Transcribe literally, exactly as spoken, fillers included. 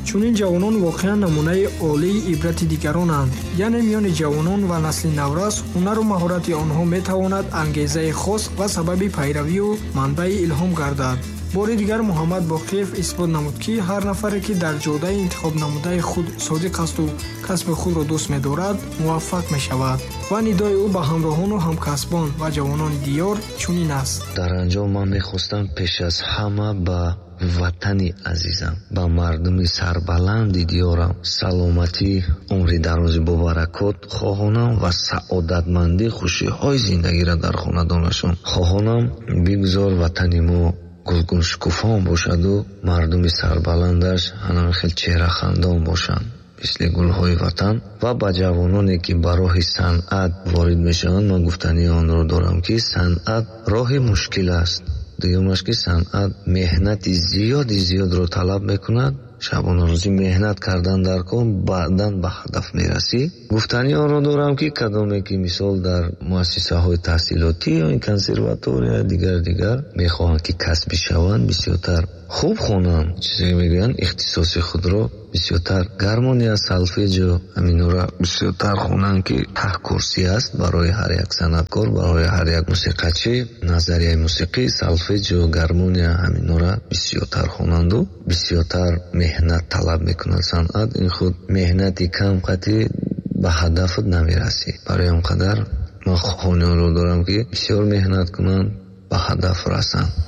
чунин ҷавонон воқеан намунаи олии ибрати дигаронанд. яъне миёни ҷавонон ва насли наврас ҳунару маҳорати онҳо метавонад ангезаи хос ва сабаби пайравию манбаи илҳом гардад. бори дигар муҳаммад боқиев исбот намуд, ки ҳар нафаре ки дар ҷодаи интихоб намудаи худ содиқ асту касби худро дӯст медорад, муваффақ мешавад. ва нидои ӯ ба ҳамроҳону ҳамкасбон ва ҷавонони диёр чунин аст: дар анҷом ман мехостам пеш аз ҳама ба ватани азизам, ба мардуми сарбаланди диёрам саломатӣ, умри дарози бобаракот хоҳонам ва саодатмандӣ, хушиҳои зиндагиро дар хонадонашон хоҳонам. бигузор ватани мо гулгун шукуфон бошаду мардуми сарбаландаш ҳанан хел чеҳрахандон бошанд мисли гулҳои ватан. ва ба ҷавононе ки ба роҳи санъат ворид мешаванд, ман гуфтани онро дорам, ки санъат роҳи мушкил аст. дуюмаш ки санъат меҳнати зиёди зиёдро талаб мекунад. шабонарӯзӣ меҳнат кардан дар кор, баъдан ба ҳадаф мерасӣ. гуфтани онро дорам, ки кадоме ки мисол дар муассисаҳои таҳсилотӣ ё ин консерватория дигар дигар мехоҳанд ки касбӣ шаванд, бисёртар хуб хонанд, чизе мегӯянд ихтисоси худро бисёртар гармония, солфеҷо, ҳаминора бисёртар хонанд, ки таҳкурсӣ аст барои ҳар як санъаткор, барои ҳар як мусиқачӣ. назарияи мусиқӣ, солфеҷо, гармония, ҳаминора бисёртар хонанду бисёртар меҳнат талаб мекунад санъат. ин худ меҳнати кам қатӣ ба ҳадафот намерасӣ. барои он қадар ман хоҳони онро дорам, ки бисёр меҳнат кунанд, ба ҳадаф расанд.